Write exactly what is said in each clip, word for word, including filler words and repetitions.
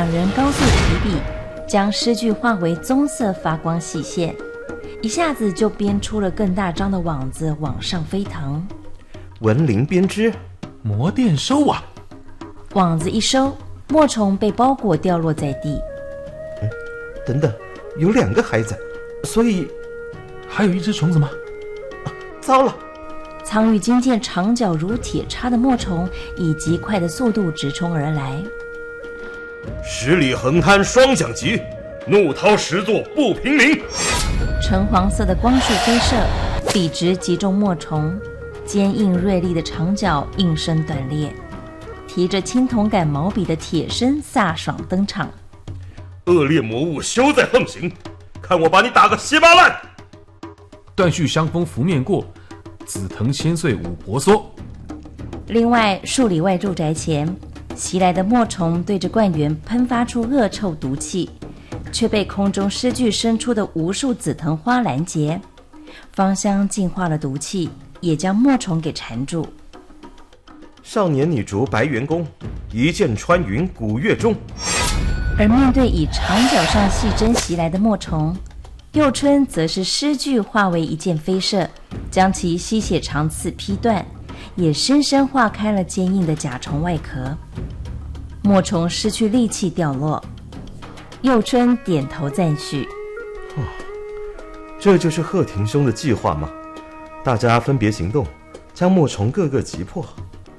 人高速提笔，将诗句画为棕色发光细线，一下子就编出了更大张的网子往上飞腾。 文林编织， 魔电收网。 网子一收，墨虫被包裹掉落在地。 嗯，等等，有两个孩子，所以还有一只虫子吗？ 啊，糟了！ 苍玉金见长脚如铁叉的墨虫以极快的速度直冲而来。 十里横滩双响旗，怒涛十座不平民。 橙黄色的光束飞射，笔直击中墨虫，坚硬锐利的长角应声断裂。提着青铜杆毛笔的铁身飒爽登场。 恶劣魔物休再横行，看我把你打个稀巴烂！ 断续香风拂面过，紫藤千岁五婆娑。 另外，数里外住宅前，袭来的墨虫对着灌园喷发出恶臭毒气，却被空中诗句生出的无数紫藤花拦截。芳香净化了毒气，也将墨虫给缠住。 少年女竹白猿弓，一箭穿云古月中。 而面对以长角上细针袭来的墨虫，幼春则是诗句化为一箭飞射，将其吸血长刺劈断，也深深化开了坚硬的甲虫外壳。墨虫失去力气掉落，幼春点头赞许。 哦，这就是贺廷兄的计划吗？大家分别行动，将墨虫个个击破。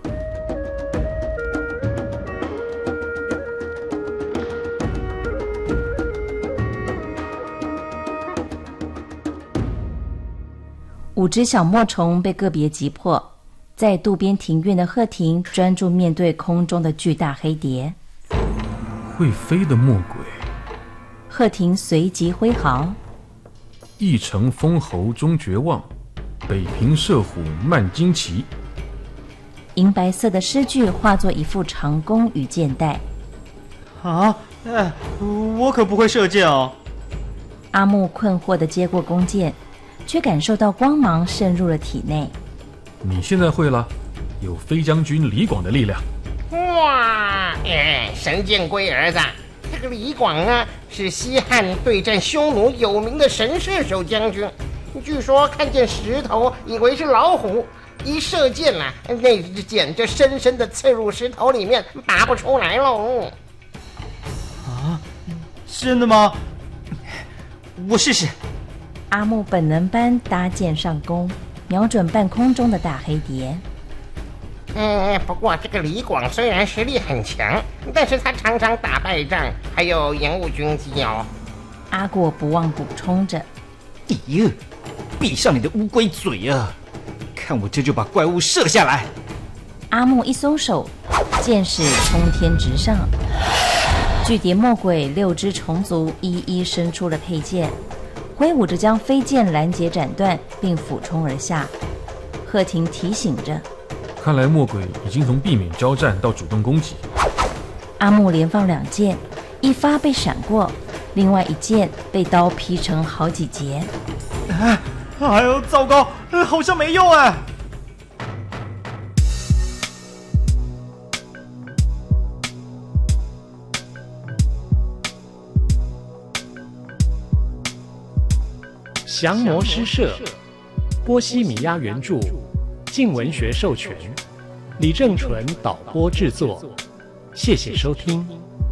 五只小墨虫被个别击破，在渡边庭院的贺廷专注面对空中的巨大黑蝶。 会飞的魔鬼。 贺廷随即挥毫： 一城封侯终绝望，北平射虎漫旌旗。 银白色的诗句化作一副长弓与箭袋。 啊，哎，我可不会射箭哦。 阿木困惑地接过弓箭，却感受到光芒渗入了体内。 你现在会了，有飞将军李广的力量。 哇，哎，神箭龟儿子，这个李广啊，是西汉对战匈奴有名的神射手将军。据说看见石头以为是老虎，一射箭啊，那支箭就深深地刺入石头里面，拔不出来喽。 啊，真的吗？我试试。 阿木本能般搭箭上弓，瞄准半空中的大黑蝶。 嗯，不过这个李广虽然实力很强，但是他常常打败仗，还有延误军机哦。 阿果不忘补充着：“ 哎呦，闭上你的乌龟嘴啊！看我这就把怪物射下来。” 阿木一松手，箭矢冲天直上。巨蝶魔鬼六只虫族一一伸出了佩剑，挥舞着将飞剑拦截斩断，并俯冲而下。贺廷提醒着：“ 看来魔鬼已经从避免交战到主动攻击。” 阿木连放两箭，一发被闪过，另外一箭被刀劈成好几截。 哎，哎呦，糟糕，好像没用哎！ 降魔诗社，波西米亚原著，静文学授权，李正纯导播制作，谢谢收听。